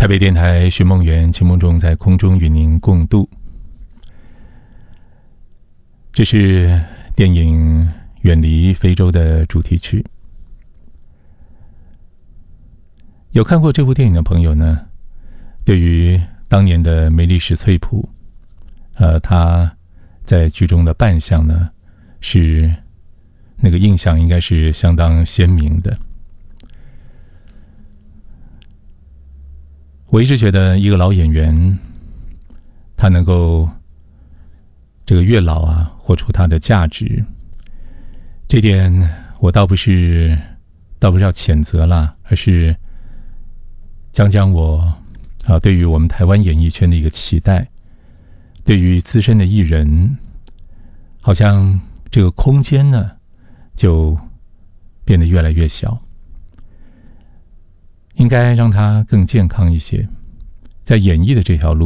台北电台寻梦园，秦梦中在空中与您共度。这是电影《远离非洲》的主题曲。有看过这部电影的朋友呢，对于当年的梅丽史翠普，他在剧中的扮相呢，是那个印象应该是相当鲜明的。我一直觉得一个老演员，他能够这个越老啊，活出他的价值，这点我倒不是要谴责啦，而是讲我对于我们台湾演艺圈的一个期待。对于资深的艺人，好像这个空间呢就变得越来越小，应该让他更健康一些，在演艺的这条路